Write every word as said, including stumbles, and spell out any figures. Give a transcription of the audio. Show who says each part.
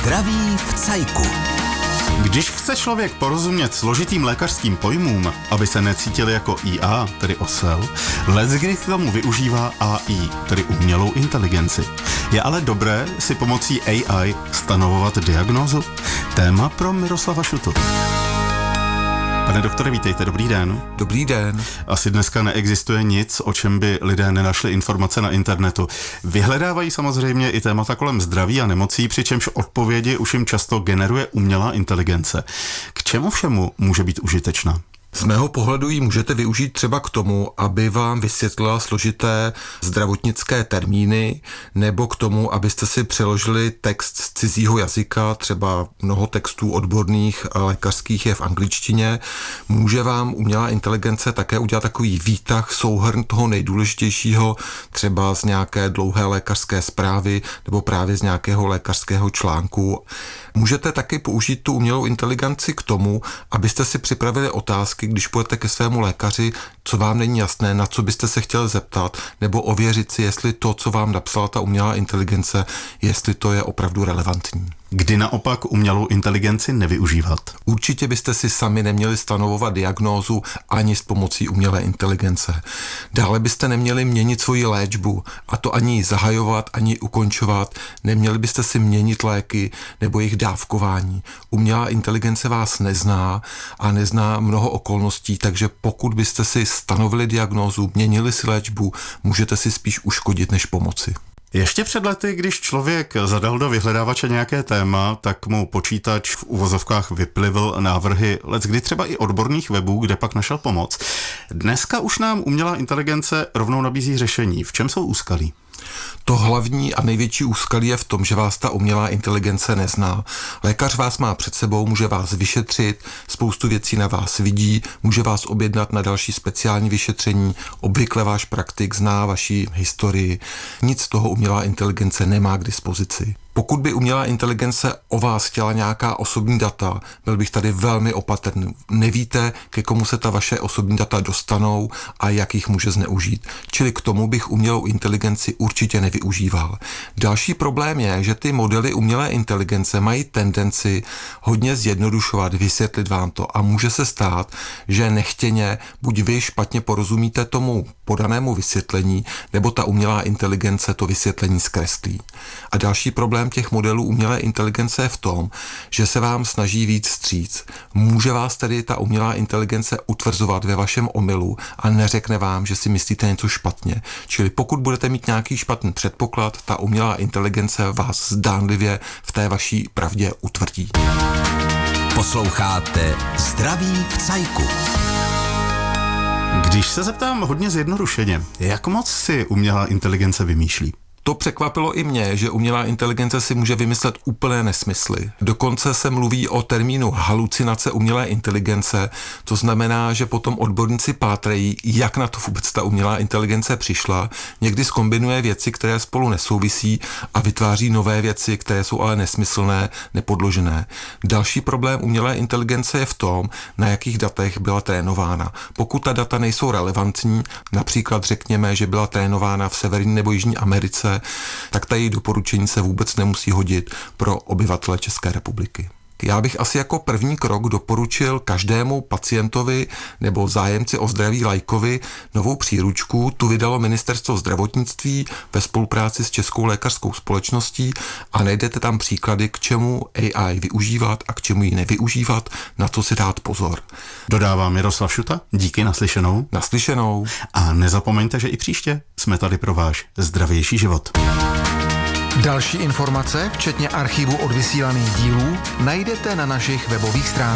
Speaker 1: Zdraví v cajku.
Speaker 2: Když chce člověk porozumět složitým lékařským pojmům, aby se necítil jako í á, tedy osel, leckdy k tomu využívá á í, tedy umělou inteligenci. Je ale dobré si pomocí á í stanovovat diagnózu? Téma pro Miroslava Šutu. Pane doktore, vítejte, dobrý den.
Speaker 3: Dobrý den.
Speaker 2: Asi dneska neexistuje nic, o čem by lidé nenašli informace na internetu. Vyhledávají samozřejmě i témata kolem zdraví a nemocí, přičemž odpovědi už jim často generuje umělá inteligence. K čemu všemu může být užitečná?
Speaker 3: Z mého pohledu ji můžete využít třeba k tomu, aby vám vysvětlila složité zdravotnické termíny, nebo k tomu, abyste si přeložili text z cizího jazyka, třeba mnoho textů odborných lékařských je v angličtině. Může vám umělá inteligence také udělat takový výtah, souhrn toho nejdůležitějšího, třeba z nějaké dlouhé lékařské zprávy, nebo právě z nějakého lékařského článku. Můžete taky použít tu umělou inteligenci k tomu, abyste si připravili otázky, když půjdete ke svému lékaři, co vám není jasné, na co byste se chtěli zeptat, nebo ověřit si, jestli to, co vám napsala ta umělá inteligence, jestli to je opravdu relevantní.
Speaker 2: Kdy naopak umělou inteligenci nevyužívat?
Speaker 3: Určitě byste si sami neměli stanovovat diagnózu ani s pomocí umělé inteligence. Dále byste neměli měnit svoji léčbu, a to ani zahajovat, ani ukončovat. Neměli byste si měnit léky nebo jejich dávkování. Umělá inteligence vás nezná a nezná mnoho okolností, takže pokud byste si stanovili diagnózu, měnili si léčbu, můžete si spíš uškodit než pomoci.
Speaker 2: Ještě před lety, když člověk zadal do vyhledávače nějaké téma, tak mu počítač v uvozovkách vyplivl návrhy leckdy třeba i odborných webů, kde pak našel pomoc. Dneska už nám umělá inteligence rovnou nabízí řešení. V čem jsou úskalí?
Speaker 3: To hlavní a největší úskalí je v tom, že vás ta umělá inteligence nezná. Lékař vás má před sebou, může vás vyšetřit, spoustu věcí na vás vidí, může vás objednat na další speciální vyšetření, obvykle váš praktik zná vaši historii. Nic z toho umělá inteligence nemá k dispozici. Pokud by umělá inteligence o vás chtěla nějaká osobní data, byl bych tady velmi opatrný. Nevíte, ke komu se ta vaše osobní data dostanou a jak jich může zneužít. Čili k tomu bych umělou inteligenci určitě nevyužíval. Další problém je, že ty modely umělé inteligence mají tendenci hodně zjednodušovat, vysvětlit vám to a může se stát, že nechtěně buď vy špatně porozumíte tomu podanému vysvětlení, nebo ta umělá inteligence to vysvětlení zkreslí. A další problém těch modelů umělé inteligence je v tom, že se vám snaží víc vstříc. Může vás tedy ta umělá inteligence utvrzovat ve vašem omylu a neřekne vám, že si myslíte něco špatně. Čili pokud budete mít nějaký špatný předpoklad, ta umělá inteligence vás zdánlivě v té vaší pravdě utvrdí.
Speaker 1: Posloucháte Zdraví v cajku.
Speaker 2: Když se zeptám hodně zjednodušeně, jak moc si umělá inteligence vymýšlí?
Speaker 3: To překvapilo i mě, že umělá inteligence si může vymyslet úplné nesmysly. Dokonce se mluví o termínu halucinace umělé inteligence, to znamená, že potom odborníci pátrají, jak na to vůbec ta umělá inteligence přišla, někdy zkombinuje věci, které spolu nesouvisí a vytváří nové věci, které jsou ale nesmyslné, nepodložené. Další problém umělé inteligence je v tom, na jakých datech byla trénována. Pokud ta data nejsou relevantní, například řekněme, že byla trénována v Severní nebo Jižní Americe, tak ta její doporučení se vůbec nemusí hodit pro obyvatele České republiky. Já bych asi jako první krok doporučil každému pacientovi nebo zájemci o zdraví laikovi novou příručku. Tu vydalo Ministerstvo zdravotnictví ve spolupráci s Českou lékařskou společností a najdete tam příklady, k čemu á í využívat a k čemu ji nevyužívat, na co si dát pozor.
Speaker 2: Dodává Miroslav Šuta, díky, naslyšenou.
Speaker 3: Naslyšenou.
Speaker 2: A nezapomeňte, že i příště jsme tady pro váš zdravější život.
Speaker 4: Další informace, včetně archivu odvysílaných dílů, najdete na našich webových stránkách.